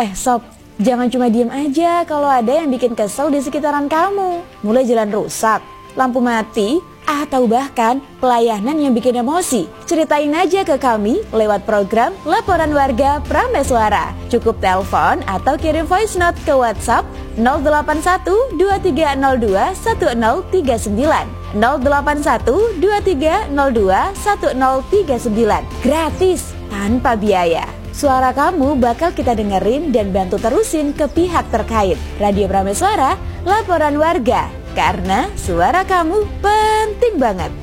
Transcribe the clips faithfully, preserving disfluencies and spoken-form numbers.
Eh sob, jangan cuma diem aja kalau ada yang bikin kesel di sekitaran kamu. Mulai jalan rusak, lampu mati, atau bahkan pelayanan yang bikin emosi. Ceritain aja ke kami lewat program Laporan Warga Prameswara. Cukup telepon atau kirim voice note ke WhatsApp nol delapan satu dua tiga nol dua satu nol tiga sembilan nol delapan satu dua tiga nol dua satu nol tiga sembilan. Gratis, tanpa biaya. Suara kamu bakal kita dengerin dan bantu terusin ke pihak terkait. Radio Prameswara, Laporan Warga. Karena suara kamu penting banget.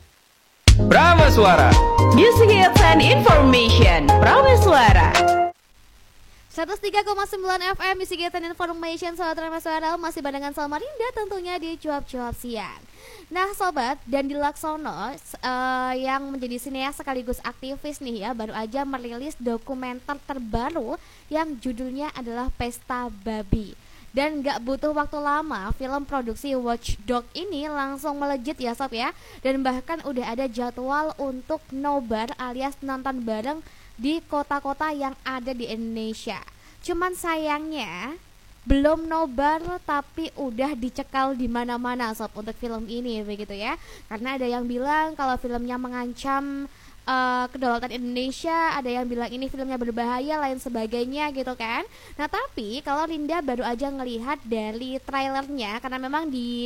Prameswara, Music Hits and Information. Prameswara seratus tiga koma sembilan F M Music Hits and Information. Sobat Prameswara, masih barengan Samarinda tentunya di cuap-cuap siang. Nah sobat, Dandi Laksono uh, yang menjadi sineas sekaligus aktivis nih ya, baru aja merilis dokumenter terbaru yang judulnya adalah Pesta Babi. Dan gak butuh waktu lama, film produksi Watchdog ini langsung melejit ya sob ya. Dan bahkan udah ada jadwal untuk nobar alias nonton bareng di kota-kota yang ada di Indonesia. Cuman sayangnya belum nobar tapi udah dicekal di mana-mana sob untuk film ini begitu ya. Karena ada yang bilang kalau filmnya mengancam Uh, kedaulatan Indonesia, ada yang bilang ini filmnya berbahaya, lain sebagainya gitu kan. Nah tapi kalau Linda baru aja ngelihat dari trailernya, karena memang di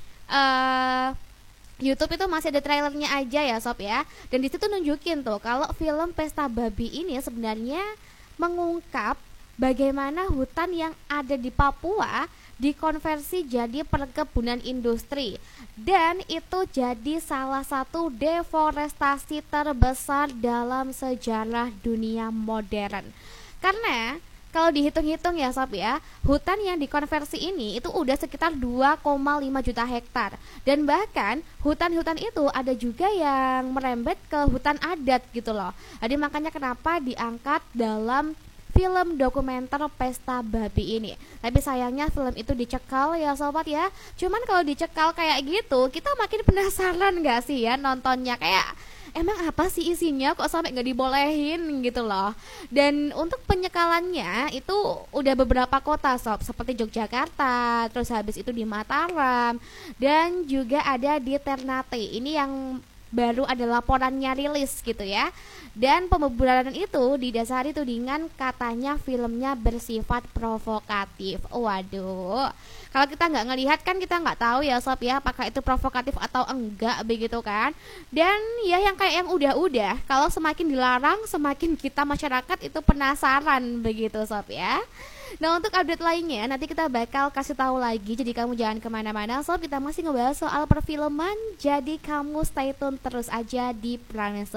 uh, YouTube itu masih ada trailernya aja ya sob ya. Dan di situ nunjukin tuh kalau film Pesta Babi ini sebenarnya mengungkap bagaimana hutan yang ada di Papua dikonversi jadi perkebunan industri. Dan itu jadi salah satu deforestasi terbesar dalam sejarah dunia modern. Karena kalau dihitung-hitung ya sob ya, hutan yang dikonversi ini itu udah sekitar dua koma lima juta hektar. Dan bahkan hutan-hutan itu ada juga yang merembet ke hutan adat gitu loh. Jadi makanya kenapa diangkat dalam film dokumenter Pesta Babi ini. Tapi sayangnya film itu dicekal ya sobat ya. Cuman kalau dicekal kayak gitu, kita makin penasaran gak sih ya nontonnya. Kayak emang apa sih isinya kok sampai gak dibolehin gitu loh. Dan untuk penyekalannya itu udah beberapa kota sob, seperti Yogyakarta, terus habis itu di Mataram, dan juga ada di Ternate. Ini yang baru ada laporannya rilis gitu ya. Dan pembubaran itu didasari tudingan katanya filmnya bersifat provokatif. Waduh, kalau kita nggak ngelihat kan kita nggak tahu ya sob ya apakah itu provokatif atau enggak begitu kan. Dan ya yang kayak yang udah-udah, kalau semakin dilarang semakin kita masyarakat itu penasaran begitu sob ya. Nah untuk update lainnya nanti kita bakal kasih tahu lagi, jadi kamu jangan kemana-mana sob, kita masih ngebahas soal perfilman, jadi kamu stay tune terus aja di Prameswara.